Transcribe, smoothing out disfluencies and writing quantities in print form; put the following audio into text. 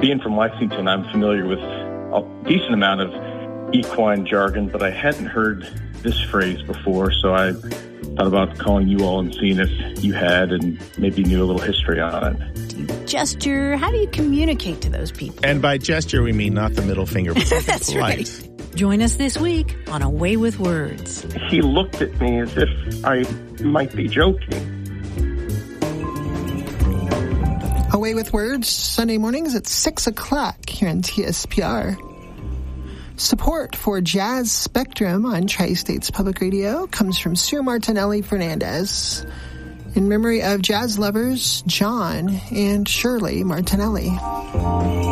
Being from Lexington, I'm familiar with a decent amount of equine jargon, but I hadn't heard this phrase before, so I thought about calling you all and seeing if you had and maybe knew a little history on it. Do you gesture? How do you communicate to those people? And by gesture, we mean not the middle finger, but That's polite. right. Join us this week on A Way with Words. He looked at me as if I might be joking. Away with Words, Sunday mornings at 6 o'clock here on TSPR. Support for Jazz Spectrum on Tri-States Public Radio comes from Sue Martinelli Fernandez in memory of jazz lovers John and Shirley Martinelli.